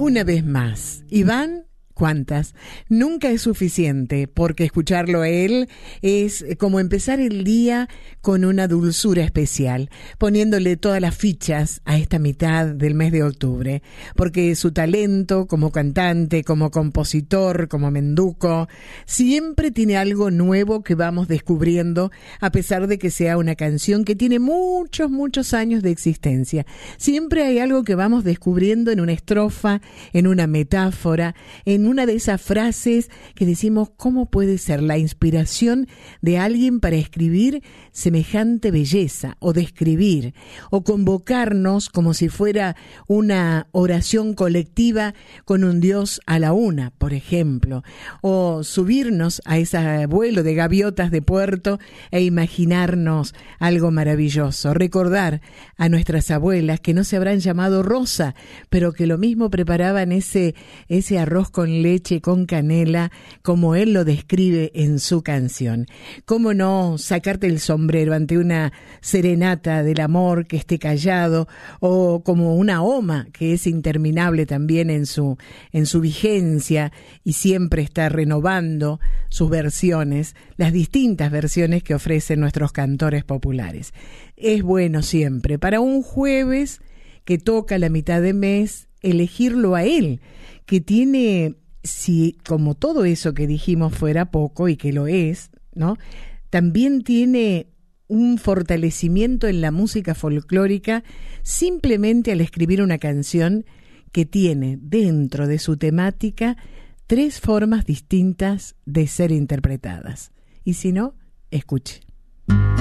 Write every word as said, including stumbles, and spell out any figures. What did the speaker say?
Una vez más, Iván, ¿cuántas? Nunca es suficiente, porque escucharlo a él es como empezar el día con una dulzura especial, poniéndole todas las fichas a esta mitad del mes de octubre, porque su talento como cantante, como compositor, como menduco, siempre tiene algo nuevo que vamos descubriendo, a pesar de que sea una canción que tiene muchos, muchos años de existencia. Siempre hay algo que vamos descubriendo en una estrofa, en una metáfora, en una de esas frases que decimos, ¿cómo puede ser la inspiración de alguien para escribir semejante belleza o describir o convocarnos como si fuera una oración colectiva con un Dios a la una, por ejemplo, o subirnos a ese vuelo de gaviotas de puerto e imaginarnos algo maravilloso, recordar a nuestras abuelas que no se habrán llamado Rosa, pero que lo mismo preparaban ese, ese arroz con leche con canela, como él lo describe en su canción. ¿Cómo no sacarte el sombrero ante una serenata del amor que esté callado, o como una oma que es interminable también en su, en su vigencia y siempre está renovando sus versiones, las distintas versiones que ofrecen nuestros cantores populares? Es bueno siempre, para un jueves que toca la mitad de mes, elegirlo a él, que tiene, si como todo eso que dijimos fuera poco, y que lo es, ¿no?, también tiene un fortalecimiento en la música folclórica simplemente al escribir una canción que tiene dentro de su temática tres formas distintas de ser interpretadas. Y si no, escuche.